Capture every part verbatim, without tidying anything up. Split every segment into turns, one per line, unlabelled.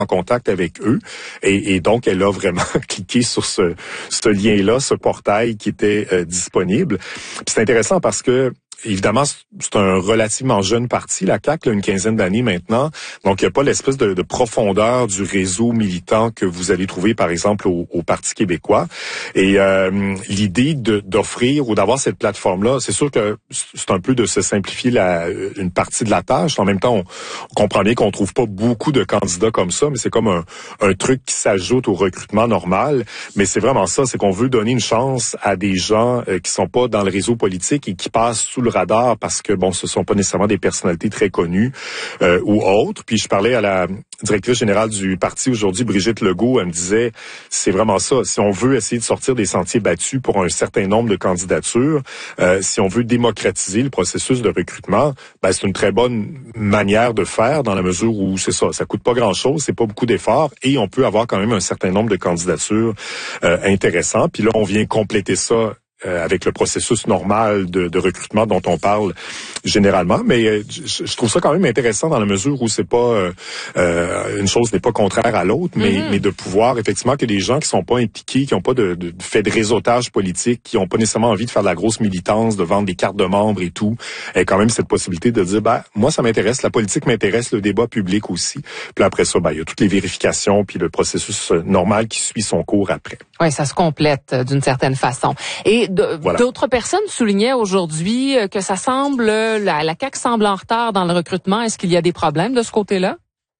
en contact avec eux. Et, et donc, elle a vraiment cliqué sur ce, ce lien-là, ce portail qui était euh, disponible. Puis c'est intéressant parce que évidemment, c'est un relativement jeune parti, la C A Q, là, une quinzaine d'années maintenant. Donc, il n'y a pas l'espèce de, de profondeur du réseau militant que vous allez trouver, par exemple, au, au Parti québécois. Et euh, l'idée de, d'offrir ou d'avoir cette plateforme-là, c'est sûr que c'est un peu de se simplifier la, une partie de la tâche. En même temps, on, on comprend bien qu'on trouve pas beaucoup de candidats comme ça, mais c'est comme un, un truc qui s'ajoute au recrutement normal. Mais c'est vraiment ça, c'est qu'on veut donner une chance à des gens euh, qui sont pas dans le réseau politique et qui passent sous le radar parce que, bon, ce sont pas nécessairement des personnalités très connues euh, ou autres. Puis je parlais à la directrice générale du parti aujourd'hui, Brigitte Legault, elle me disait, c'est vraiment ça, si on veut essayer de sortir des sentiers battus pour un certain nombre de candidatures, euh, si on veut démocratiser le processus de recrutement, ben c'est une très bonne manière de faire dans la mesure où c'est ça, ça coûte pas grand-chose, c'est pas beaucoup d'efforts et on peut avoir quand même un certain nombre de candidatures euh, intéressants. Puis là, on vient compléter ça Euh, avec le processus normal de, de recrutement dont on parle généralement. Mais euh, je, je trouve ça quand même intéressant dans la mesure où c'est pas euh, euh, une chose n'est pas contraire à l'autre, mais, mm-hmm. mais de pouvoir effectivement que des gens qui sont pas impliqués, qui ont pas de, de, de fait de réseautage politique, qui ont pas nécessairement envie de faire de la grosse militance, de vendre des cartes de membres et tout, aient quand même cette possibilité de dire, ben moi ça m'intéresse, la politique m'intéresse, le débat public aussi. Puis après ça, ben il y a toutes les vérifications puis le processus normal qui suit son cours après.
Oui, ça se complète d'une certaine façon. Et de, voilà. D'autres personnes soulignaient aujourd'hui que ça semble, la, la C A Q semble en retard dans le recrutement. Est-ce qu'il y a des problèmes de ce côté-là?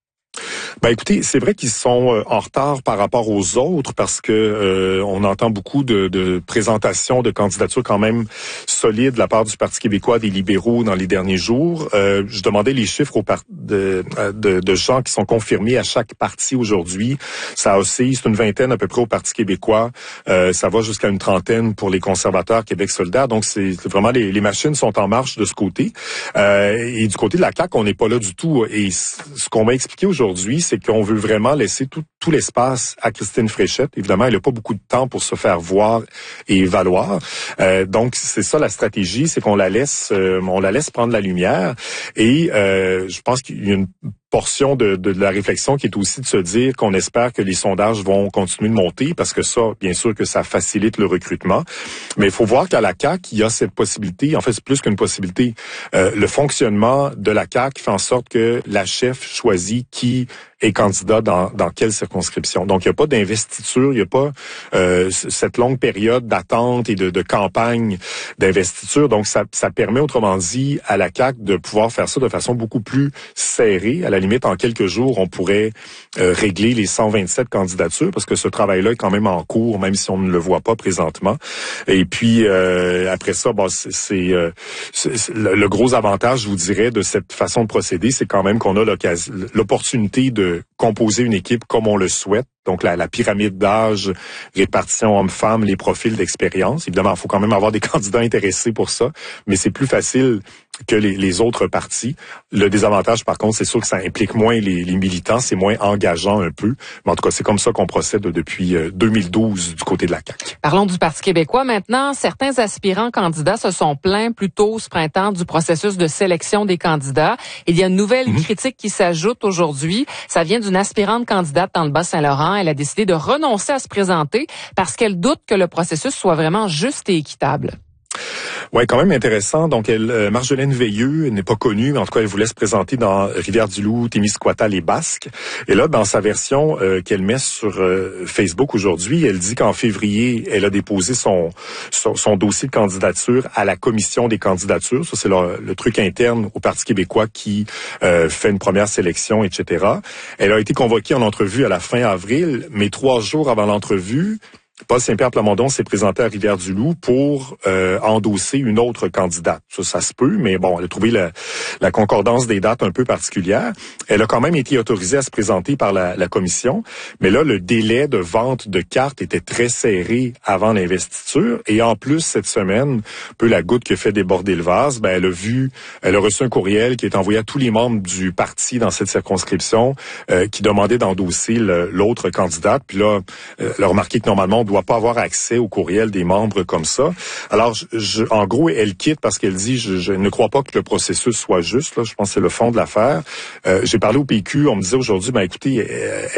Ben écoutez, c'est vrai qu'ils sont euh, en retard par rapport aux autres parce que euh, on entend beaucoup de, de présentations de candidatures quand même solides de la part du Parti québécois, des libéraux dans les derniers jours. Euh, je demandais les chiffres au par- de, de, de gens qui sont confirmés à chaque parti aujourd'hui. Ça oscille, c'est une vingtaine à peu près au Parti québécois. Euh, ça va jusqu'à une trentaine pour les conservateurs Québec solidaire. Donc c'est vraiment les, les machines sont en marche de ce côté. Euh, et du côté de la C A Q, on n'est pas là du tout. Et ce qu'on m'a expliqué aujourd'hui, c'est qu'on veut vraiment laisser tout, tout l'espace à Christine Fréchette. Évidemment, elle n'a pas beaucoup de temps pour se faire voir et valoir. Euh, donc, c'est ça la stratégie, c'est qu'on la laisse, euh, on la laisse prendre la lumière. Et euh, je pense qu'il y a une portion de, de, de la réflexion qui est aussi de se dire qu'on espère que les sondages vont continuer de monter parce que ça, bien sûr que ça facilite le recrutement. Mais il faut voir qu'à la C A Q, il y a cette possibilité, en fait, c'est plus qu'une possibilité. Euh, le fonctionnement de la C A Q fait en sorte que la chef choisit qui est candidat dans, dans quelle circonscription. Donc, il n'y a pas d'investiture, il n'y a pas euh, cette longue période d'attente et de, de campagne d'investiture. Donc, ça, ça permet, autrement dit, à la C A Q de pouvoir faire ça de façon beaucoup plus serrée. À la limite, en quelques jours, on pourrait euh, régler les cent vingt-sept candidatures parce que ce travail-là est quand même en cours, même si on ne le voit pas présentement. Et puis, euh, après ça, bon, c'est, c'est, euh, c'est, c'est le, le gros avantage, je vous dirais, de cette façon de procéder, c'est quand même qu'on a l'occasion, l'opportunité de composer une équipe comme on le souhaite. Donc, la, la pyramide d'âge, répartition homme-femme, les profils d'expérience. Évidemment, il faut quand même avoir des candidats intéressés pour ça, mais c'est plus facile que les, les autres partis. Le désavantage, par contre, c'est sûr que ça implique moins les, les militants, c'est moins engageant un peu. Mais en tout cas, c'est comme ça qu'on procède depuis deux mille douze du côté de la C A Q.
Parlons du Parti québécois maintenant. Certains aspirants candidats se sont plaints plus tôt ce printemps du processus de sélection des candidats. Il y a une nouvelle mmh. critique qui s'ajoute aujourd'hui. Ça vient d'une aspirante candidate dans le Bas-Saint-Laurent. Elle a décidé de renoncer à se présenter parce qu'elle doute que le processus soit vraiment juste et équitable.
Ouais, quand même intéressant. Donc, elle, euh, Marjolaine Veilleux, elle n'est pas connue, mais en tout cas, elle voulait se présenter dans Rivière-du-Loup, Témiscouata, les Basques. Et là, dans sa version euh, qu'elle met sur euh, Facebook aujourd'hui, elle dit qu'en février, elle a déposé son, son son dossier de candidature à la commission des candidatures. Ça, c'est le, le truc interne au Parti québécois qui euh, fait une première sélection, et cetera. Elle a été convoquée en entrevue à la fin avril, mais trois jours avant l'entrevue, Paul Saint-Pierre Plamondon s'est présenté à Rivière-du-Loup pour euh, endosser une autre candidate. Ça, ça se peut, mais bon, elle a trouvé la, la concordance des dates un peu particulière. Elle a quand même été autorisée à se présenter par la, la commission, mais là, le délai de vente de cartes était très serré avant l'investiture. Et en plus, cette semaine, un peu la goutte qui a fait déborder le vase, ben, elle a vu, elle a reçu un courriel qui est envoyé à tous les membres du parti dans cette circonscription euh, qui demandait d'endosser le, l'autre candidate. Puis là, euh, elle a remarqué que normalement, on doit pas avoir accès au courriel des membres comme ça. Alors, je, je, en gros, elle quitte parce qu'elle dit, je, je ne crois pas que le processus soit juste. Là, je pense que c'est le fond de l'affaire. Euh, j'ai parlé au P Q, on me disait aujourd'hui, ben écoutez,